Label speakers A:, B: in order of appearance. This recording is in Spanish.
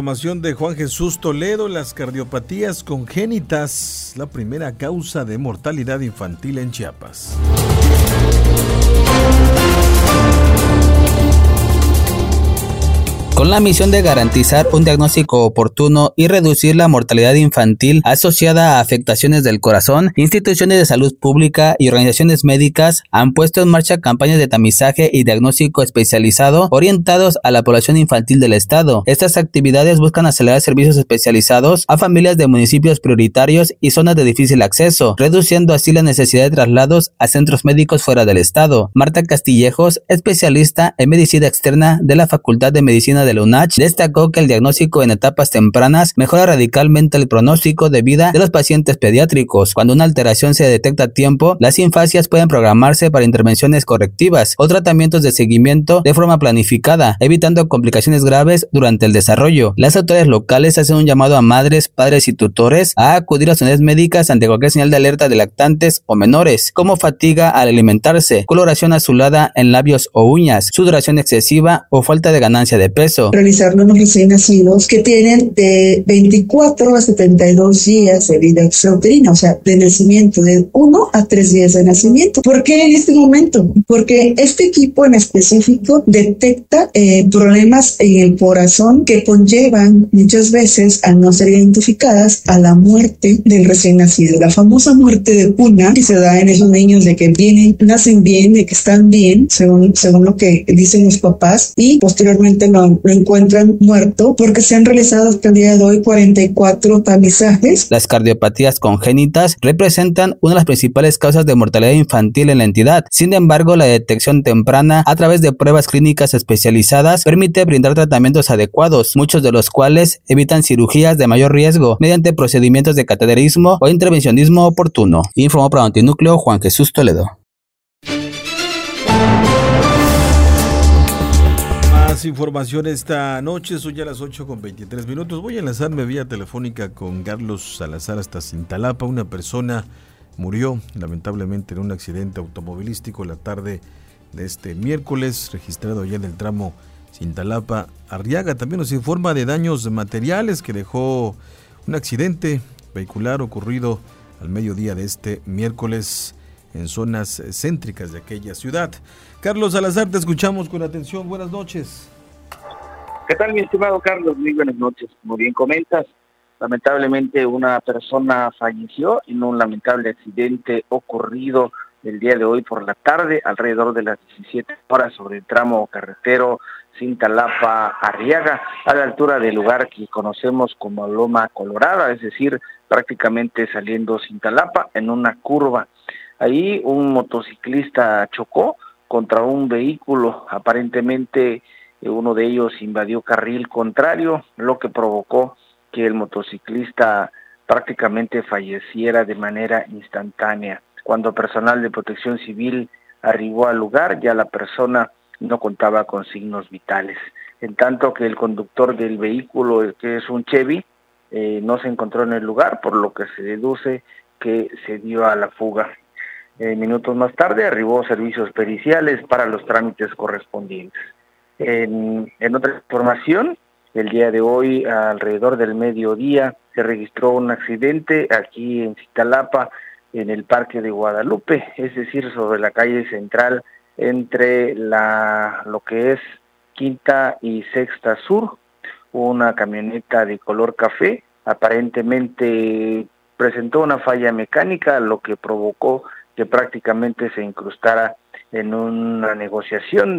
A: información de Juan Jesús Toledo. Las cardiopatías congénitas, la primera causa de mortalidad infantil en Chiapas.
B: Con la misión de garantizar un diagnóstico oportuno y reducir la mortalidad infantil asociada a afectaciones del corazón, instituciones de salud pública y organizaciones médicas han puesto en marcha campañas de tamizaje y diagnóstico especializado orientados a la población infantil del estado. Estas actividades buscan acelerar servicios especializados a familias de municipios prioritarios y zonas de difícil acceso, reduciendo así la necesidad de traslados a centros médicos fuera del estado. Marta Castillejos, especialista en medicina externa de la Facultad de Medicina de la UNACH, destacó que el diagnóstico en etapas tempranas mejora radicalmente el pronóstico de vida de los pacientes pediátricos. Cuando una alteración se detecta a tiempo, las infancias pueden programarse para intervenciones correctivas o tratamientos de seguimiento de forma planificada, evitando complicaciones graves durante el desarrollo. Las autoridades locales hacen un llamado a madres, padres y tutores a acudir a las unidades médicas ante cualquier señal de alerta de lactantes o menores, como fatiga al alimentarse, coloración azulada en labios o uñas, sudoración excesiva o falta de ganancia de peso.
C: Realizarlo en los recién nacidos que tienen de 24 a 72 días de vida extrauterina, o sea, de nacimiento, de 1 a 3 días de nacimiento. ¿Por qué en este momento? Porque este equipo en específico detecta problemas en el corazón que conllevan muchas veces, al no ser identificadas, a la muerte del recién nacido. La famosa muerte de cuna que se da en esos niños de que nacen bien, de que están bien, según lo que dicen los papás, y posteriormente lo encuentran muerto, porque se han realizado hasta el día de hoy 44 tamizajes.
B: Las cardiopatías congénitas representan una de las principales causas de mortalidad infantil en la entidad. Sin embargo, la detección temprana a través de pruebas clínicas especializadas permite brindar tratamientos adecuados, muchos de los cuales evitan cirugías de mayor riesgo mediante procedimientos de cateterismo o intervencionismo oportuno. Informó para Notinúcleo Juan Jesús Toledo.
A: Más información esta noche, son ya las 8:23. Voy a enlazarme vía telefónica con Carlos Salazar hasta Cintalapa. Una persona murió lamentablemente en un accidente automovilístico la tarde de este miércoles, registrado ya en el tramo Cintalapa-Arriaga. También nos informa de daños materiales que dejó un accidente vehicular ocurrido al mediodía de este miércoles en zonas céntricas de aquella ciudad. Carlos Salazar, te escuchamos con atención. Buenas noches.
D: ¿Qué tal, mi estimado Carlos? Muy buenas noches. Como bien comentas, lamentablemente una persona falleció en un lamentable accidente ocurrido el día de hoy por la tarde, alrededor de las 17 horas, sobre el tramo carretero Cintalapa-Arriaga, a la altura del lugar que conocemos como Loma Colorada, es decir, prácticamente saliendo Cintalapa en una curva. Ahí un motociclista chocó contra un vehículo, aparentemente uno de ellos invadió carril contrario, lo que provocó que el motociclista prácticamente falleciera de manera instantánea. Cuando personal de protección civil arribó al lugar, ya la persona no contaba con signos vitales, en tanto que el conductor del vehículo, que es un Chevy, no se encontró en el lugar, por lo que se deduce que se dio a la fuga. Minutos más tarde arribó servicios periciales para los trámites correspondientes. En otra información, el día de hoy, alrededor del mediodía, se registró un accidente aquí en Cintalapa, en el Parque de Guadalupe, es decir, sobre la calle central entre lo que es Quinta y Sexta Sur. Una camioneta de color café aparentemente presentó una falla mecánica, lo que provocó que prácticamente se incrustara en una negociación